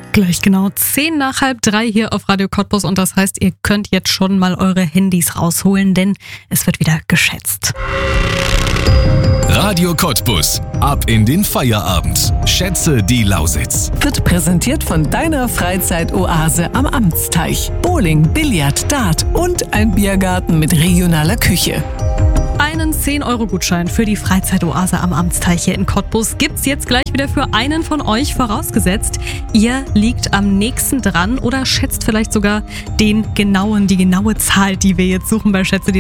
Gleich genau 3:10 hier auf Radio Cottbus und das heißt, ihr könnt jetzt schon mal eure Handys rausholen, denn es wird wieder geschätzt. Radio Cottbus. Ab in den Feierabend. Schätze die Lausitz. Wird präsentiert von deiner Freizeitoase am Amtsteich. Bowling, Billard, Dart und ein Biergarten mit regionaler Küche. Einen 10-Euro-Gutschein für die Freizeitoase am Amtsteich hier in Cottbus gibt's jetzt gleich wieder für einen von euch, vorausgesetzt, ihr liegt am nächsten dran oder schätzt vielleicht sogar die genaue Zahl, die wir jetzt suchen bei Schätze die